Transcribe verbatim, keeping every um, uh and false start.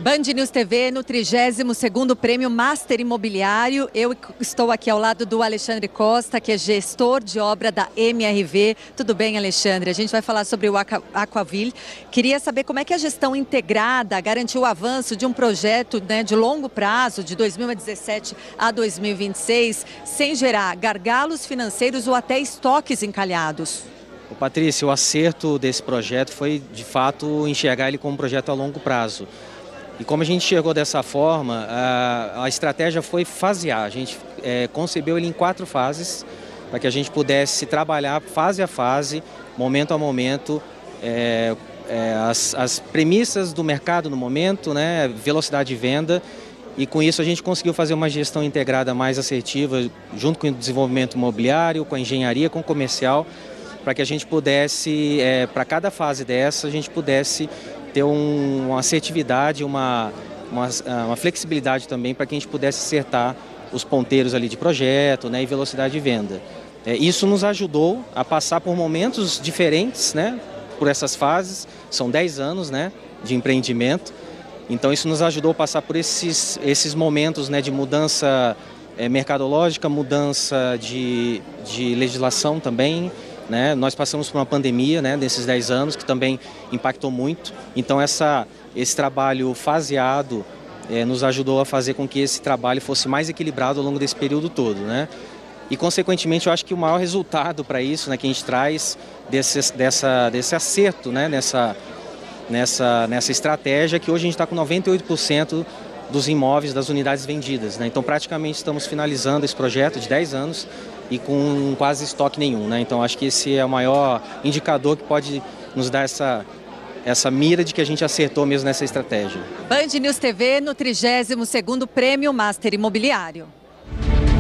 Band News T V no trigésimo segundo Prêmio Master Imobiliário. Eu estou aqui ao lado do Alexandre Costa, que é gestor de obra da M R V. Tudo bem, Alexandre? A gente vai falar sobre o Aquaville. Queria saber como é que a gestão integrada garantiu o avanço de um projeto, né, de longo prazo, de dois mil e dezessete a dois mil e vinte e seis, sem gerar gargalos financeiros ou até estoques encalhados. Ô, Patrícia, o acerto desse projeto foi, de fato, enxergar ele como um projeto a longo prazo. E como a gente chegou dessa forma, a, a estratégia foi fasear. A gente é, concebeu ele em quatro fases, para que a gente pudesse trabalhar fase a fase, momento a momento, é, é, as, as premissas do mercado no momento, né, velocidade de venda. E com isso a gente conseguiu fazer uma gestão integrada mais assertiva, junto com o desenvolvimento imobiliário, com a engenharia, com o comercial, para que a gente pudesse, é, para cada fase dessa, a gente pudesse ter um, uma assertividade, uma, uma, uma flexibilidade também para que a gente pudesse acertar os ponteiros ali de projeto, né, e velocidade de venda. É, isso nos ajudou a passar por momentos diferentes, né, por essas fases, são dez anos, né, de empreendimento, então isso nos ajudou a passar por esses, esses momentos, né, de mudança é, mercadológica, mudança de, de legislação também. Né? Nós passamos por uma pandemia, né, nesses dez anos, que também impactou muito. Então essa, esse trabalho faseado é, nos ajudou a fazer com que esse trabalho fosse mais equilibrado ao longo desse período todo. Né? E, consequentemente, eu acho que o maior resultado para isso, né, que a gente traz desse, dessa, desse acerto, né, nessa, nessa, nessa estratégia, que hoje a gente está com noventa e oito por cento dos imóveis, das unidades vendidas. Né? Então, praticamente, estamos finalizando esse projeto de dez anos e com quase estoque nenhum. Né? Então, acho que esse é o maior indicador que pode nos dar essa, essa mira de que a gente acertou mesmo nessa estratégia. Band News T V no trigésimo segundo Prêmio Master Imobiliário.